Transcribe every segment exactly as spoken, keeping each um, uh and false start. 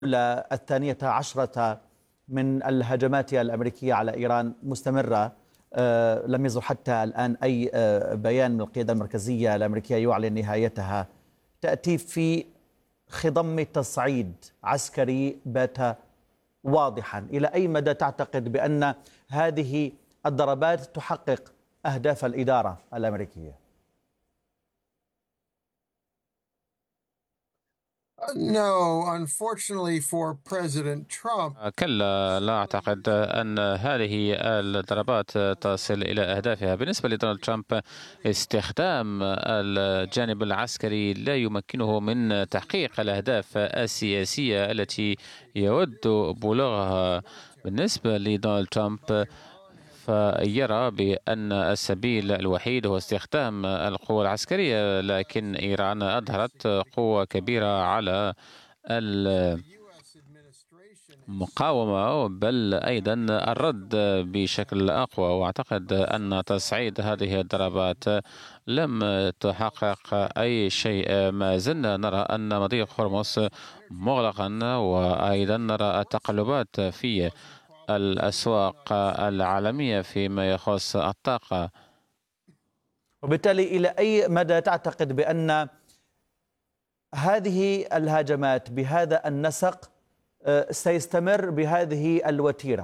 الثانية عشرة من الهجمات الأمريكية على إيران مستمرة. آه لم يصدر حتى الآن أي آه بيان من القيادة المركزية الأمريكية يعلن نهايتها. تأتي في خضم تصعيد عسكري بات واضحا. إلى أي مدى تعتقد بأن هذه الضربات تحقق أهداف الإدارة الأمريكية؟ No, unfortunately for President Trump. كلا، لا أعتقد أن هذه الضربات تصل إلى أهدافها. بالنسبة لدونالد ترامب، استخدام الجانب العسكري لا يمكنه من تحقيق الأهداف السياسية التي يود بلوغها. بالنسبة لدونالد ترامب فيرى بأن السبيل الوحيد هو استخدام القوة العسكرية، لكن إيران أظهرت قوة كبيرة على المقاومة، بل أيضا الرد بشكل أقوى. وأعتقد أن تصعيد هذه الضربات لم تحقق أي شيء. ما زلنا نرى أن مضيق هرمز مغلقا، وأيضا نرى التقلبات في الأسواق العالمية فيما يخص الطاقة. وبالتالي إلى أي مدى تعتقد بأن هذه الهجمات بهذا النسق سيستمر بهذه الوتيرة؟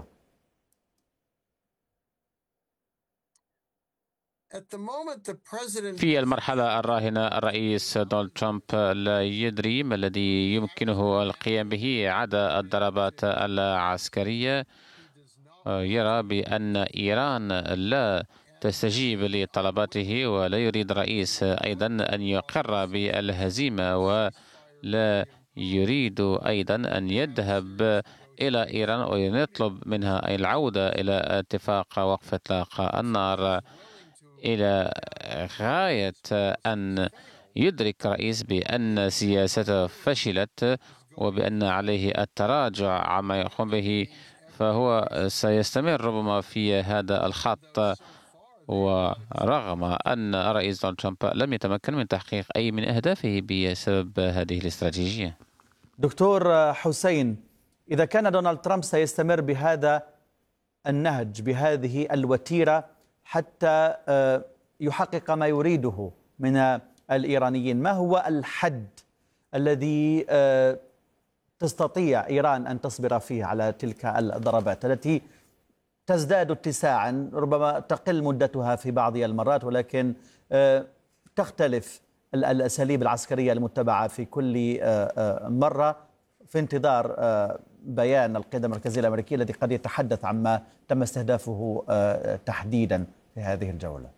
في المرحلة الراهنة الرئيس دونالد ترامب لا يدري ما الذي يمكنه القيام به عدا الضربات العسكرية. يرى بأن إيران لا تستجيب لطلباته، ولا يريد الرئيس أيضا أن يقر بالهزيمة، ولا يريد أيضا أن يذهب إلى إيران ويطلب منها العودة إلى اتفاق وقف إطلاق النار. إلى غاية أن يدرك الرئيس بأن سياسته فشلت وبأن عليه التراجع عما يقوم به، فهو سيستمر ربما في هذا الخط. ورغم أن الرئيس دونالد ترامب لم يتمكن من تحقيق أي من أهدافه بسبب هذه الاستراتيجية. دكتور حسين، إذا كان دونالد ترامب سيستمر بهذا النهج بهذه الوتيرة حتى يحقق ما يريده من الإيرانيين، ما هو الحد الذي تستطيع إيران أن تصبر فيه على تلك الضربات التي تزداد اتساعا؟ ربما تقل مدتها في بعض المرات، ولكن تختلف الأساليب العسكرية المتبعة في كل مرة، في انتظار بيان القيادة المركزية الأمريكية الذي قد يتحدث عما تم استهدافه تحديدا في هذه الجولة.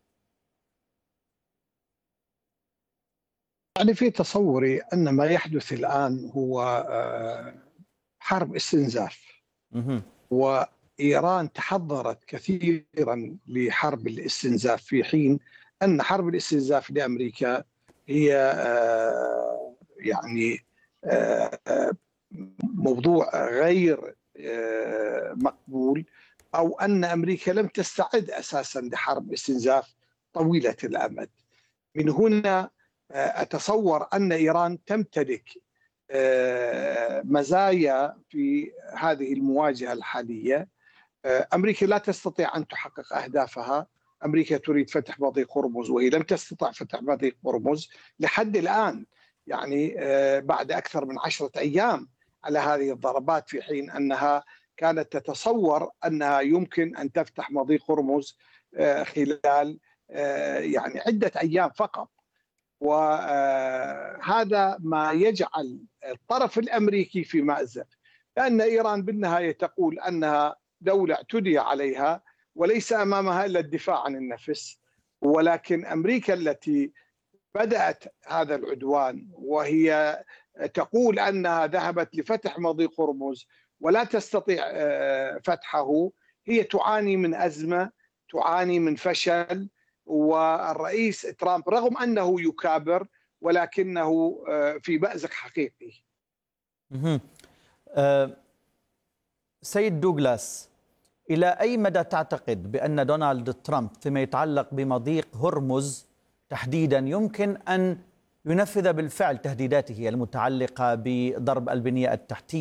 يعني في تصوري أن ما يحدث الآن هو حرب استنزاف، وإيران تحضرت كثيرا لحرب الاستنزاف، في حين أن حرب الاستنزاف لأمريكا هي يعني موضوع غير مقبول، أو أن أمريكا لم تستعد أساسا لحرب استنزاف طويلة الأمد. من هنا أتصور أن إيران تمتلك مزايا في هذه المواجهة الحالية. أمريكا لا تستطيع أن تحقق أهدافها. أمريكا تريد فتح مضيق هرمز، وهي لم تستطع فتح مضيق هرمز لحد الآن، يعني بعد أكثر من عشرة أيام على هذه الضربات، في حين أنها كانت تتصور أنها يمكن أن تفتح مضيق هرمز خلال يعني عدة أيام فقط. وهذا ما يجعل الطرف الأمريكي في مأزق، لأن إيران بالنهاية تقول أنها دولة اعتدي عليها وليس أمامها إلا الدفاع عن النفس، ولكن أمريكا التي بدأت هذا العدوان وهي تقول أنها ذهبت لفتح مضيق هرمز ولا تستطيع فتحه، هي تعاني من أزمة، تعاني من فشل. والرئيس ترامب رغم أنه يكابر ولكنه في مأزق حقيقي. سيد دوغلاس، إلى أي مدى تعتقد بأن دونالد ترامب فيما يتعلق بمضيق هرمز تحديدا يمكن أن ينفذ بالفعل تهديداته المتعلقة بضرب البنية التحتية